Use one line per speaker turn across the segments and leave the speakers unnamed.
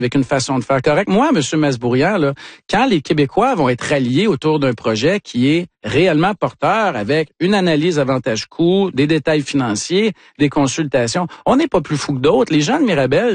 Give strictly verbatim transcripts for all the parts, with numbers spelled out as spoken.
avec une façon de faire correcte. Moi, M. Masbourian, là, quand les Québécois vont être alliés autour d'un projet qui est réellement porteur avec une analyse avantage-coût, des détails financiers, des consultations, on n'est pas plus fou que d'autres. Les gens de Mirabel,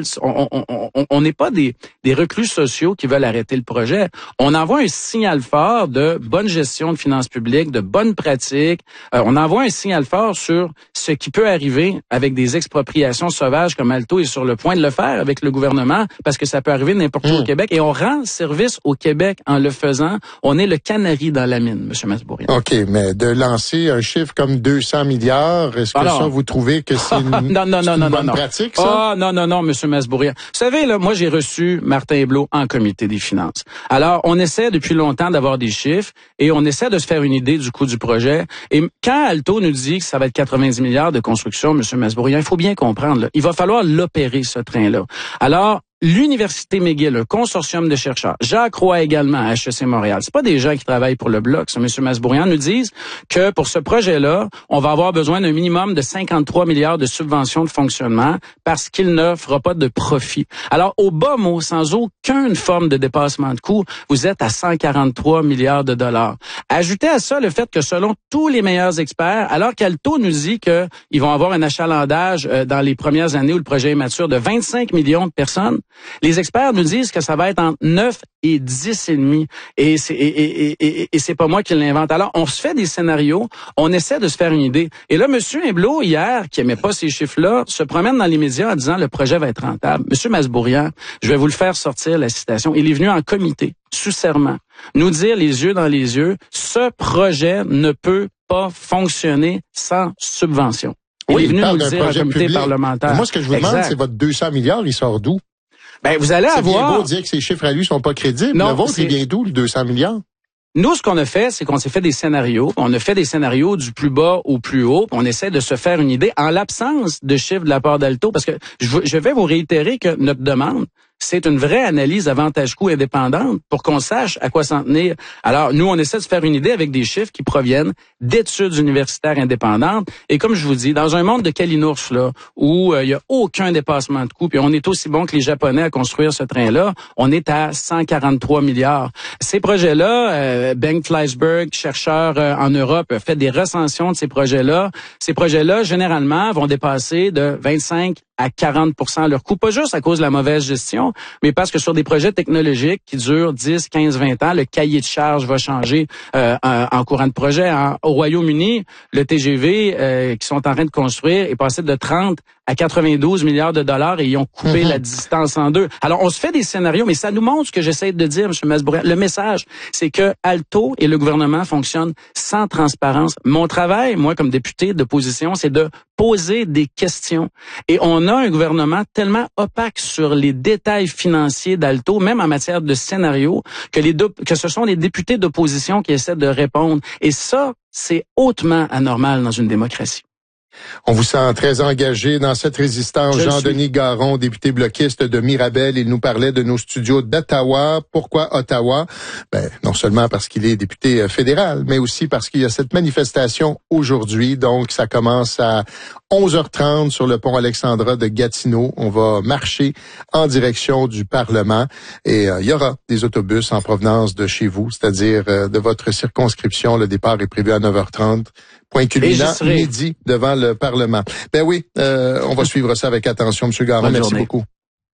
on n'est pas des, des reclus sociaux qui veulent arrêter le projet. On envoie un signal fort de bonne gestion de finances publiques, de bonnes pratiques. Euh, on envoie un signal fort sur ce qui peut arriver avec des expropriations sauvages comme Alto est sur le point de le faire avec le gouvernement, parce que ça peut arriver n'importe où mmh. au Québec. Et on rend service au Québec en le faisant. On est le canari dans la mine, M. Masbourian.
OK, mais de lancer un chiffre comme deux cents milliards, est-ce que Alors, ça, vous trouvez que c'est une,
non, non, non,
une
non,
bonne
non,
pratique, ça?
Oh, non, non, non, M. Masbourian. Vous savez, là, moi, j'ai reçu Martin Héblot en comité des finances. Alors, on essaie depuis longtemps d'avoir des chiffres et on essaie de se faire une idée du coût du projet. Et quand Alto nous dit que ça va être quatre-vingt-dix milliards de construction, M. Masbourian, il faut bien comprendre, là, il va falloir l'opérer, ce train-là. Alors, l'Université McGill, le consortium de chercheurs, Jacques Roy également à H E C Montréal. C'est pas des gens qui travaillent pour le Bloc. Ça, M. Masbourian nous disent que pour ce projet-là, on va avoir besoin d'un minimum de cinquante-trois milliards de subventions de fonctionnement parce qu'il ne fera pas de profit. Alors, au bas mot, sans aucune forme de dépassement de coût, vous êtes à cent quarante-trois milliards de dollars. Ajoutez à ça le fait que selon tous les meilleurs experts, alors qu'Alto nous dit qu'ils vont avoir un achalandage dans les premières années où le projet est mature de vingt-cinq millions de personnes, les experts nous disent que ça va être entre neuf et dix et demi. Et c'est, et, et, et, et c'est pas moi qui l'invente. Alors, on se fait des scénarios, on essaie de se faire une idée. Et là, M. Héblot, hier, qui aimait pas ces chiffres-là, se promène dans les médias en disant le projet va être rentable. M. Masbourian, je vais vous le faire sortir, la citation. Il est venu en comité, sous serment, nous dire les yeux dans les yeux, ce projet ne peut pas fonctionner sans subvention. Il
oui,
est venu
il
nous le dire en comité
public.
parlementaire.
Mais moi, ce que je vous demande,
exact.
c'est votre deux cents milliards, il sort d'où?
Ben, vous allez
c'est
avoir...
C'est bien beau dire que ces chiffres à lui sont pas crédibles.
Non,
le vôtre,
c'est...
il vient d'où, le deux cents milliards?
Nous, ce qu'on a fait, c'est qu'on s'est fait des scénarios. On a fait des scénarios du plus bas au plus haut. On essaie de se faire une idée en l'absence de chiffres de la part d'Alto, parce que je, je vais vous réitérer que notre demande, c'est une vraie analyse avantage-coût indépendante pour qu'on sache à quoi s'en tenir. Alors, nous, on essaie de se faire une idée avec des chiffres qui proviennent d'études universitaires indépendantes. Et comme je vous dis, dans un monde de calinours, là, où il euh, y a aucun dépassement de coût, puis on est aussi bon que les Japonais à construire ce train-là, on est à cent quarante-trois milliards. Ces projets-là, euh, Bengt Fleisberg, chercheur euh, en Europe, a fait des recensions de ces projets-là. Ces projets-là, généralement, vont dépasser de vingt-cinq à quarante pour cent leur coût, pas juste à cause de la mauvaise gestion, mais parce que sur des projets technologiques qui durent dix, quinze, vingt ans, le cahier de charge va changer euh, en, en courant de projet. En, au Royaume-Uni, le T G V euh, qui sont en train de construire est passé de trente à quatre-vingt-douze milliards de dollars et ils ont coupé mm-hmm. la distance en deux. Alors, on se fait des scénarios, mais ça nous montre ce que j'essaie de dire, M. Masbourian. Le message, c'est que Alto et le gouvernement fonctionnent sans transparence. Mon travail, moi, comme député d'opposition, c'est de poser des questions. Et on a un gouvernement tellement opaque sur les détails financiers d'Alto, même en matière de scénario, que, les do- que ce sont les députés d'opposition qui essaient de répondre. Et ça, c'est hautement anormal dans une démocratie.
On vous sent très engagé dans cette résistance. Jean-Denis Garon, député bloquiste de Mirabel, il nous parlait de nos studios d'Ottawa. Pourquoi Ottawa? Ben, non seulement parce qu'il est député fédéral, mais aussi parce qu'il y a cette manifestation aujourd'hui. Donc, ça commence à onze heures trente sur le pont Alexandra de Gatineau. On va marcher en direction du Parlement et euh, il y aura des autobus en provenance de chez vous, c'est-à-dire euh, de votre circonscription. Le départ est prévu à neuf heures trente. Point culminant, midi, devant le Parlement. Ben oui, euh, on va suivre ça avec attention, M. Garon. Merci journée. beaucoup.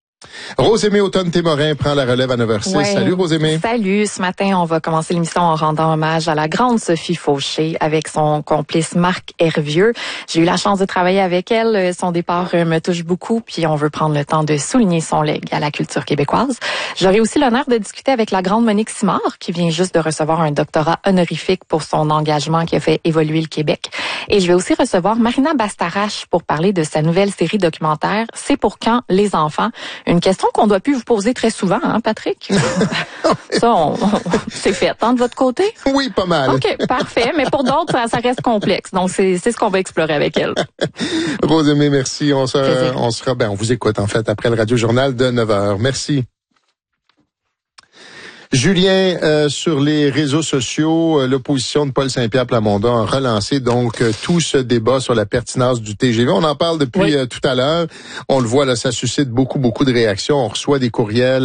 Rosémée Automne-Témorin prend la relève à neuf heures six. Ouais. Salut, Rosémée.
Salut. Ce matin, on va commencer l'émission en rendant hommage à la grande Sophie Fauché avec son complice Marc Hervieux. J'ai eu la chance de travailler avec elle. Son départ me touche beaucoup, puis on veut prendre le temps de souligner son legs à la culture québécoise. J'aurai aussi l'honneur de discuter avec la grande Monique Simard, qui vient juste de recevoir un doctorat honorifique pour son engagement qui a fait évoluer le Québec. Et je vais aussi recevoir Marina Bastarache pour parler de sa nouvelle série documentaire « C'est pour quand les enfants ?» Une question qu'on doit plus vous poser très souvent, hein, Patrick? Ça, on, on, c'est fait. Hein, de votre côté?
Oui, pas mal.
OK, parfait. Mais pour d'autres, ça, ça reste complexe. Donc, c'est, c'est ce qu'on va explorer avec elle.
Rosémée, merci. On sera, on sera, ben, on vous écoute, en fait, après le Radio-Journal de neuf heures. Merci. Julien, euh, sur les réseaux sociaux, euh, l'opposition de Paul Saint-Pierre Plamondon a relancé donc euh, tout ce débat sur la pertinence du T G V. On en parle depuis oui. euh, tout à l'heure. On le voit là, ça suscite beaucoup, beaucoup de réactions. On reçoit des courriels